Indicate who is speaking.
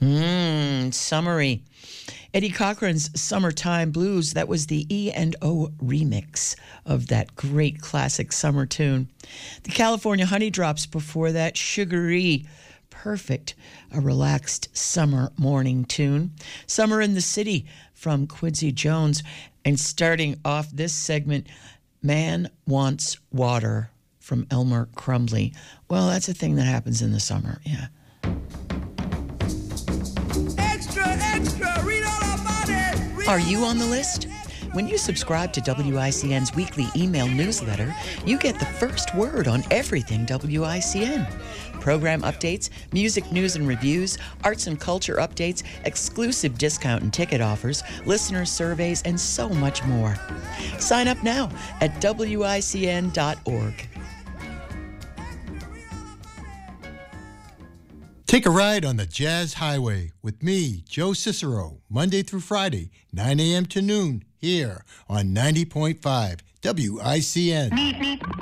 Speaker 1: Summery. Eddie Cochran's Summertime Blues. That was the E&O remix of that great classic summer tune. The California Honey Drops before that, Sugary. Perfect, a relaxed summer morning tune. Summer in the City from Quincy Jones. And starting off this segment, Man Wants Water from Elmer Crumbly. Well, that's a thing that happens in the summer, yeah.
Speaker 2: Extra, extra, read all about it.
Speaker 1: Are you on the list? When you subscribe to WICN's weekly email newsletter, you get the first word on everything WICN. Program updates, music news and reviews, arts and culture updates, exclusive discount and ticket offers, listener surveys, and so much more. Sign up now at WICN.org.
Speaker 3: Take a ride on the Jazz Highway with me, Joe Cicero, Monday through Friday, 9 a.m. to noon, here on 90.5 WICN.